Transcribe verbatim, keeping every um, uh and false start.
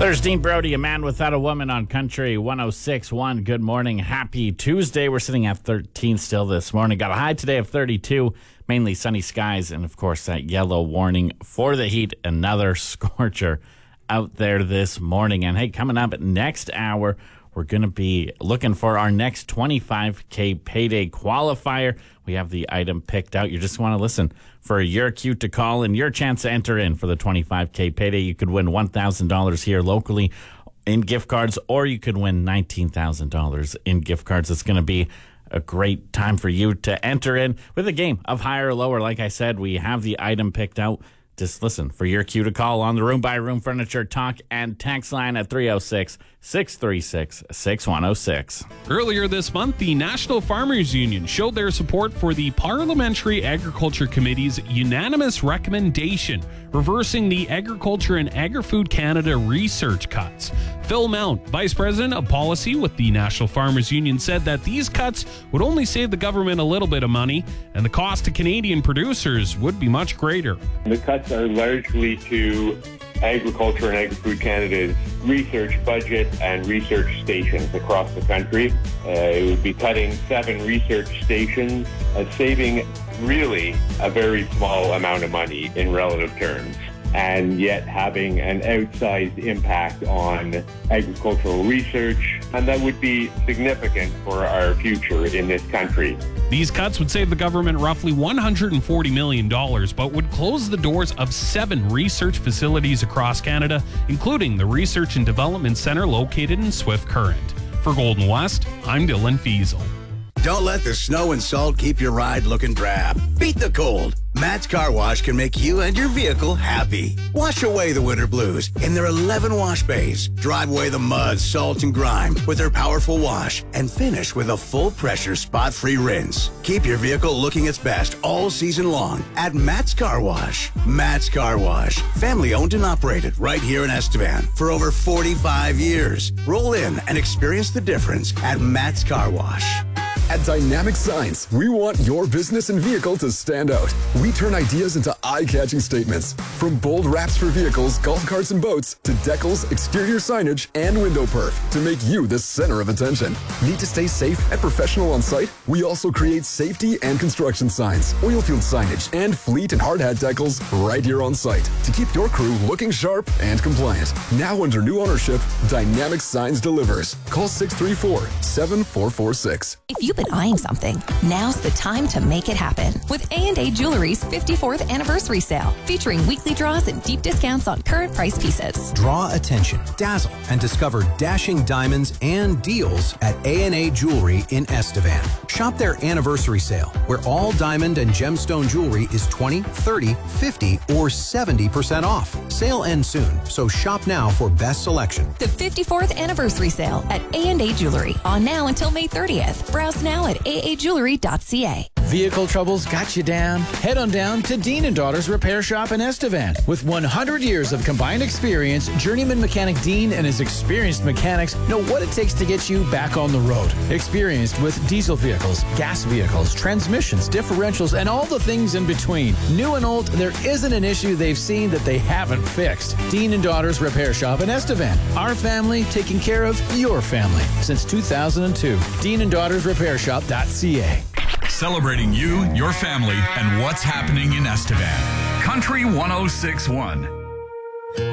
There's Dean Brody, a man without a woman on Country one oh six point one. Good morning. Happy Tuesday. We're sitting at thirteen still this morning. Got a high today of thirty-two, mainly sunny skies, and of course that yellow warning for the heat. Another scorcher out there this morning. And hey, coming up next hour, we're going to be looking for our next twenty-five K payday qualifier. We have the item picked out. You just want to listen for your cue to call and your chance to enter in for the twenty-five K payday. You could win one thousand dollars here locally in gift cards, or you could win nineteen thousand dollars in gift cards. It's going to be a great time for you to enter in with a game of higher or lower. Like I said, we have the item picked out. Just listen for your cue to call on the Room by Room Furniture Talk and Text line at three oh six, six three six, six one oh six. Earlier this month, the National Farmers Union showed their support for the Parliamentary Agriculture Committee's unanimous recommendation reversing the Agriculture and Agri-Food Canada research cuts. Phil Mount, Vice President of Policy with the National Farmers Union, said that these cuts would only save the government a little bit of money, and the cost to Canadian producers would be much greater. The cuts are largely to Agriculture and Agri-Food Canada's research budget and research stations across the country. Uh, it would be cutting seven research stations, uh, saving really a very small amount of money in relative terms, and yet having an outsized impact on agricultural research, and that would be significant for our future in this country. These cuts would save the government roughly one hundred forty million dollars, but would close the doors of seven research facilities across Canada, including the Research and Development Centre located in Swift Current. For Golden West, I'm Dylan Fiesel. Don't let the snow and salt keep your ride looking drab. Beat the cold. Matt's Car Wash can make you and your vehicle happy. Wash away the winter blues in their eleven wash bays. Drive away the mud, salt, and grime with their powerful wash. And finish with a full-pressure, spot-free rinse. Keep your vehicle looking its best all season long at Matt's Car Wash. Matt's Car Wash. Family-owned and operated right here in Estevan for over forty-five years. Roll in and experience the difference at Matt's Car Wash. At Dynamic Signs, we want your business and vehicle to stand out. We turn ideas into eye-catching statements. From bold wraps for vehicles, golf carts, and boats, to decals, exterior signage, and window perf to make you the center of attention. Need to stay safe and professional on site? We also create safety and construction signs, oil field signage, and fleet and hard hat decals right here on site to keep your crew looking sharp and compliant. Now under new ownership, Dynamic Signs delivers. Call six three four, seven four four six. If you've been eyeing something, now's the time to make it happen with A and A Jewelry's fifty-fourth anniversary sale, featuring weekly draws and deep discounts on current price pieces. Draw attention, dazzle, and discover dashing diamonds and deals at A and A Jewelry in Estevan. Shop their anniversary sale, where all diamond and gemstone jewelry is twenty, thirty, fifty, or seventy percent off. Sale ends soon, so shop now for best selection. The fifty-fourth anniversary sale at A and A Jewelry, on now until May thirtieth. Browse now at a a jewelry dot c a. Vehicle troubles got you down? Head on down to Dean and Daughters Repair Shop in Estevan. With one hundred years of combined experience, journeyman mechanic Dean and his experienced mechanics know what it takes to get you back on the road. Experienced with diesel vehicles, gas vehicles, transmissions, differentials, and all the things in between. New and old, there isn't an issue they've seen that they haven't fixed. Dean and Daughters Repair Shop in Estevan. Our family taking care of your family since two thousand two. Dean and Daughters Repair Shop dot c a. Celebrating you, your family, and what's happening in Estevan. Country one oh six point one.